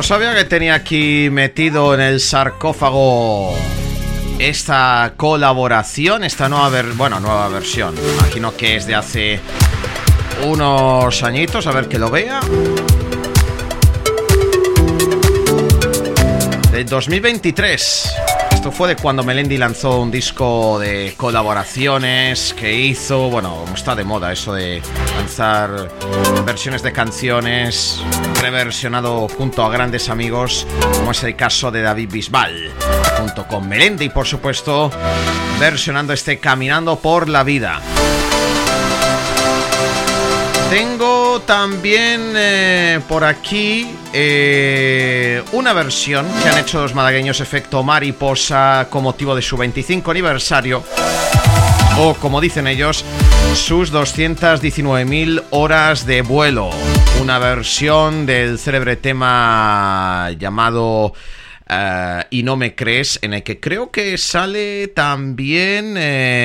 No sabía que tenía aquí metido en el sarcófago esta colaboración, esta nueva versión. Imagino que es de hace unos añitos, a ver que lo vea. Del 2023. Esto fue de cuando Melendi lanzó un disco de colaboraciones que hizo. Bueno, como está de moda eso de lanzar versiones de canciones reversionado junto a grandes amigos, como es el caso de David Bisbal, junto con Melendi, por supuesto, versionando este Caminando por la Vida. Tengo también por aquí una versión que han hecho los malagueños Efecto Mariposa con motivo de su 25 aniversario, o como dicen ellos, sus 219.000 horas de vuelo. Una versión del célebre tema llamado Y no me crees, en el que creo que sale también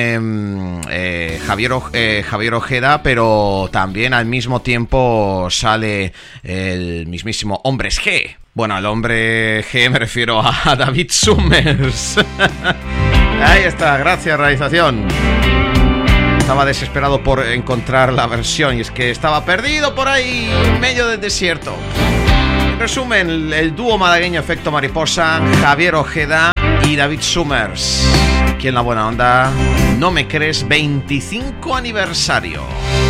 Javier Ojeda, pero también al mismo tiempo sale el mismísimo Hombres G. Bueno, al hombre G me refiero a David Summers. Ahí está, gracias realización. Estaba desesperado por encontrar la versión y es que estaba perdido por ahí en medio del desierto. En resumen, el dúo malagueño Efecto Mariposa, Javier Ojeda y David Summers. Aquí en La Buena Onda, No me crees, 25 aniversario.